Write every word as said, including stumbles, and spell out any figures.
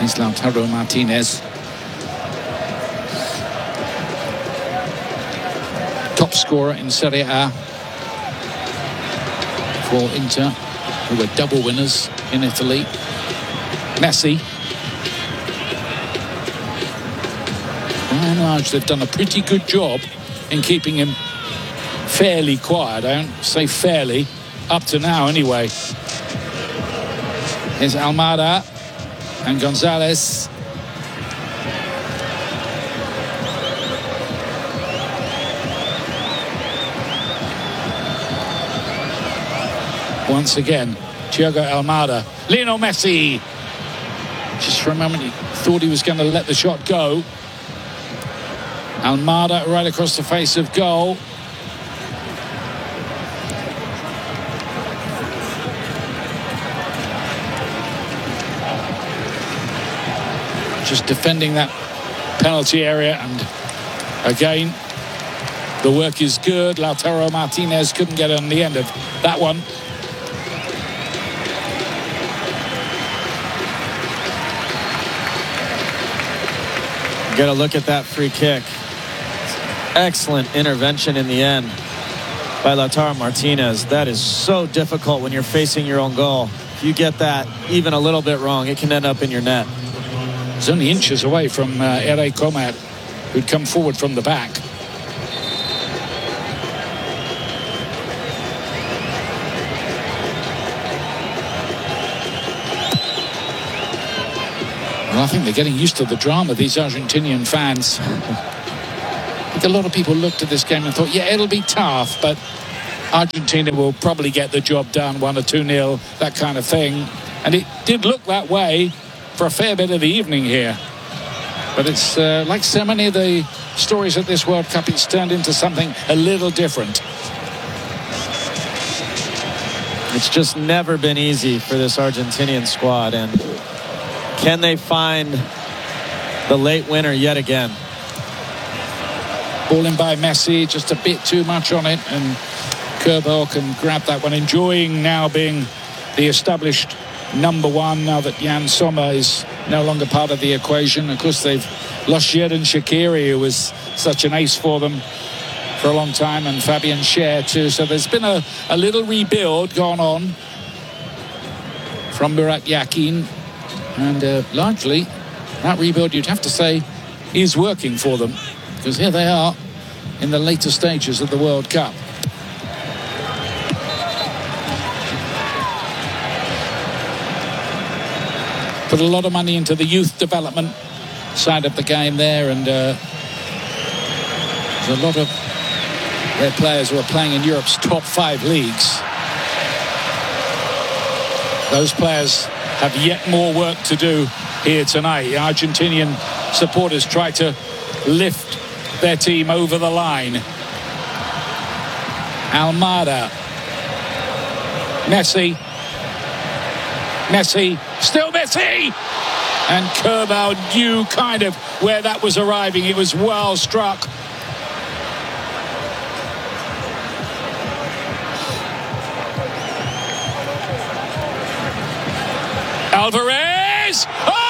It's Lautaro Martinez. Top scorer in Serie A for Inter, who were double winners in Italy. Messi. By and large, they've done a pretty good job in keeping him fairly quiet. I don't say fairly, up to now anyway. Here's Almada and Gonzalez. Once again, Thiago Almada. Lionel Messi. Just for a moment, he thought he was going to let the shot go. Almada right across the face of goal. Just defending that penalty area, and again the work is good. Lautaro Martinez couldn't get on the end of that one. Got to look at that free kick. Excellent intervention in the end by Lautaro Martinez. That is so difficult when you're facing your own goal. If you get that even a little bit wrong, it can end up in your net. It's only inches away from uh, Ere Comat, who'd come forward from the back. Well, I think they're getting used to the drama, these Argentinian fans. I think a lot of people looked at this game and thought, yeah, it'll be tough, but Argentina will probably get the job done, one or two nil, that kind of thing. And it did look that way for a fair bit of the evening here. But it's uh, like so many of the stories at this World Cup, it's turned into something a little different. It's just never been easy for this Argentinian squad, and can they find the late winner yet again? Ball in by Messi, just a bit too much on it, and Kerbal can grab that one, enjoying now being the established number one now that Jan Sommer is no longer part of the equation. Of course, they've lost Xherdan Shaqiri, who was such an ace for them for a long time, and Fabian Schär too. So there's been a, a little rebuild gone on from Murat Yakin, and uh, largely that rebuild, you'd have to say, is working for them, because here they are in the later stages of the World Cup. Put a lot of money into the youth development side of the game there, and uh, there's a lot of their players who are playing in Europe's top five leagues. Those players have yet more work to do here tonight. The Argentinian supporters try to lift their team over the line. Almada. Messi. Messi. Still Messi! And Kerbal knew kind of where that was arriving. It was well struck. Alvarez! Oh!